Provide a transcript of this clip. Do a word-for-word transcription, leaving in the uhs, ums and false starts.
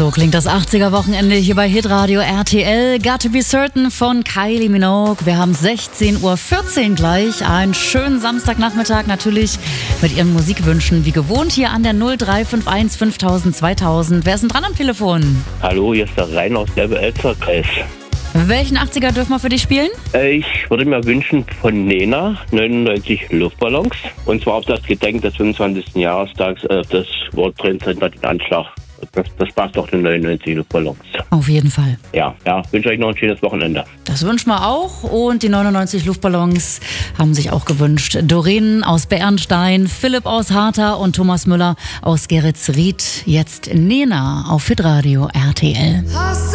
So klingt das achtziger-Wochenende hier bei Hitradio R T L. Got to be certain von Kylie Minogue. Wir haben sechzehn Uhr vierzehn gleich. Einen schönen Samstagnachmittag natürlich mit Ihren Musikwünschen. Wie gewohnt hier an der null drei fünf eins fünftausend zweitausend. Wer ist denn dran am Telefon? Hallo, hier ist der Rainer aus der Elster-Kreis. Welchen achtziger dürfen wir für dich spielen? Äh, Ich würde mir wünschen von Nena neunundneunzig Luftballons. Und zwar auf das Gedenken des fünfundzwanzigsten Jahrestags äh, des World Trade Center, den Anschlag. Das, das passt doch den neunundneunzig Luftballons. Auf jeden Fall. Ja, ja, wünsche euch noch ein schönes Wochenende. Das wünschen wir auch. Und die neunundneunzig Luftballons haben sich auch gewünscht. Doreen aus Bernstein, Philipp aus Harter und Thomas Müller aus Geretsried. Jetzt Nena auf Hitradio R T L.